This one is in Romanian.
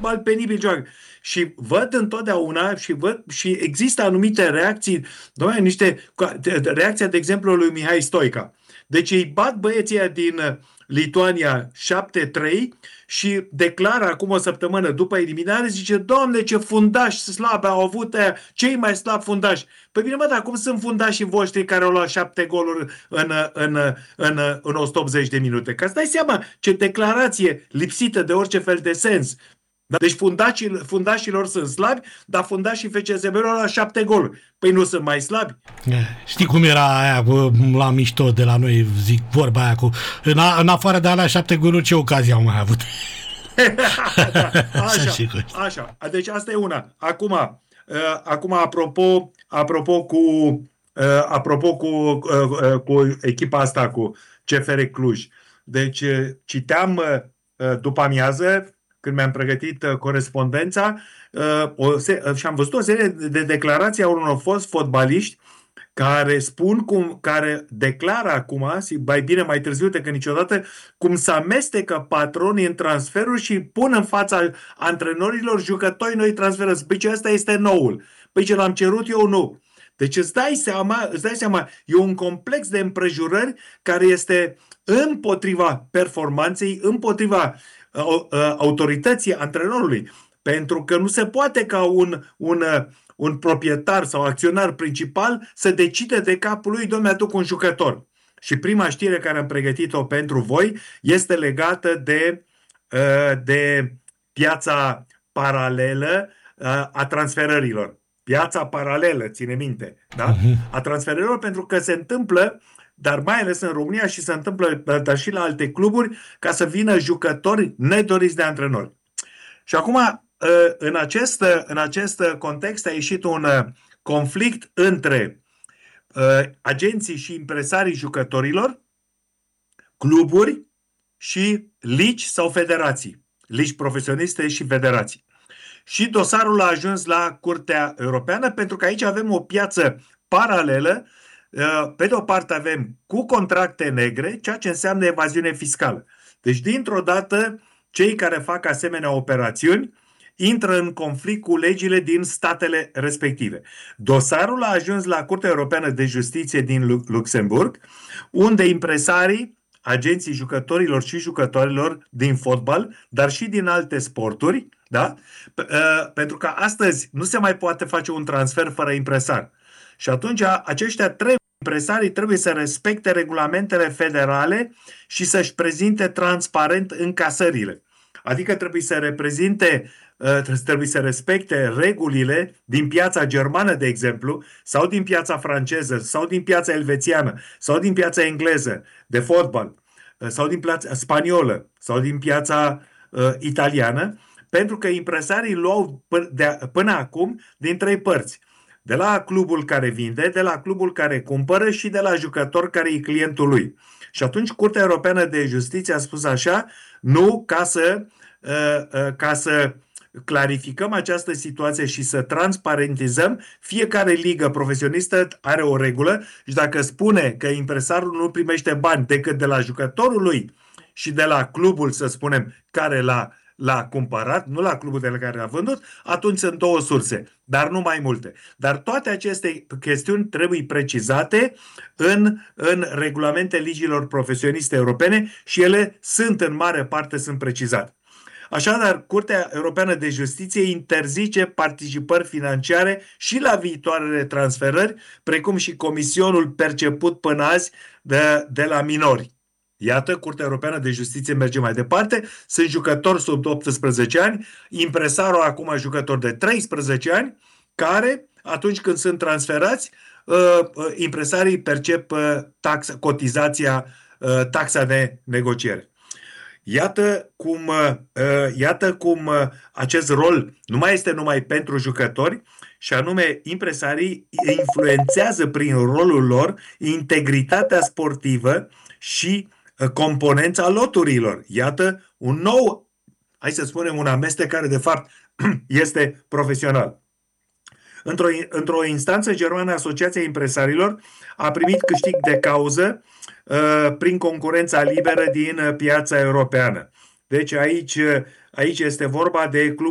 fotbal penibil joacă. Și văd întotdeauna și există anumite reacții, doamne, reacția, de exemplu, lui Mihai Stoica. Deci îi bat băieții ăia din Lituania 7-3 și declară acum o săptămână după eliminare, zice, Doamne, ce fundași slabe au avut aia, cei mai slabi fundași. Păi bine, mă, dar cum sunt fundașii voștri care au luat 7 goluri în 180 de minute? Ca să dai seama ce declarație lipsită de orice fel de sens. Deci fundașilor sunt slabi, dar fundașii FCSB-ului au luat 7 goluri. Păi nu sunt mai slabi? Știi cum era aia la mișto de la noi, zic vorba aia cu în afară de alea 7 goluri, ce ocazie au mai avut? Așa. Deci asta e una. Acum apropo cu echipa asta, cu CFR Cluj. Deci citeam după amiază, când mi-am pregătit corespondența, și am văzut o serie de declarații a unor fost fotbaliști care declară acum, mai bine mai târziu decât niciodată, cum se amestecă patronii în transferuri și pun în fața antrenorilor jucători noi transferați. Păi ce ăsta este noul. Păi ce l-am cerut eu, nu. Deci îți dai seama, e un complex de împrejurări care este împotriva performanței, împotriva autorității antrenorului. Pentru că nu se poate ca un proprietar sau acționar principal să decide de capul lui, dom'le, aduc un jucător. Și prima știre care am pregătit-o pentru voi este legată de piața paralelă a transferărilor. Piața paralelă, ține minte, da? A transferărilor, pentru că se întâmplă, dar mai ales în România și se întâmplă dar și la alte cluburi, ca să vină jucători nedoriți de antrenori. Și acum, în acest context a ieșit un conflict între agenții și impresarii jucătorilor, cluburi și ligi sau federații, ligi profesioniste și federații. Și dosarul a ajuns la Curtea Europeană, pentru că aici avem o piață paralelă. Pe de o parte avem cu contracte negre, ceea ce înseamnă evaziune fiscală. Deci, dintr-o dată, cei care fac asemenea operațiuni intră în conflict cu legile din statele respective. Dosarul a ajuns la Curtea Europeană de Justiție din Luxemburg, unde impresarii, agenții jucătorilor și jucătorilor din fotbal, dar și din alte sporturi, da? Pentru că astăzi nu se mai poate face un transfer fără impresar. Și atunci impresarii trebuie să respecte regulamentele federale și să-și prezinte transparent încasările. Adică trebuie să respecte regulile din piața germană, de exemplu, sau din piața franceză, sau din piața elvețiană, sau din piața engleză de fotbal, sau din piața spaniolă, sau din piața italiană, pentru că impresarii luau până acum din 3 părți. De la clubul care vinde, de la clubul care cumpără și de la jucător care e clientul lui. Și atunci Curtea Europeană de Justiție a spus așa, nu, ca să clarificăm această situație și să transparentizăm, fiecare ligă profesionistă are o regulă și dacă spune că impresarul nu primește bani decât de la jucătorul lui și de la clubul, să spunem, care l-a cumpărat, nu la clubul de la care l-a vândut, atunci sunt 2 surse, dar nu mai multe. Dar toate aceste chestiuni trebuie precizate în regulamente ligilor profesioniste europene și ele în mare parte sunt precizate. Așadar, Curtea Europeană de Justiție interzice participări financiare și la viitoarele transferări, precum și comisionul perceput până azi de la minori. Iată, Curtea Europeană de Justiție merge mai departe, sunt jucători sub 18 ani, impresarul acum jucător de 13 ani, care, atunci când sunt transferați, impresarii percep taxa de negociere. Iată cum acest rol nu mai este numai pentru jucători, și anume impresarii influențează prin rolul lor integritatea sportivă și componența loturilor. Iată un nou, hai să spunem, un amestec care de fapt este profesional. Într-o instanță germană, Asociația Impresarilor a primit câștig de cauză prin concurența liberă din piața europeană. Deci aici este vorba de club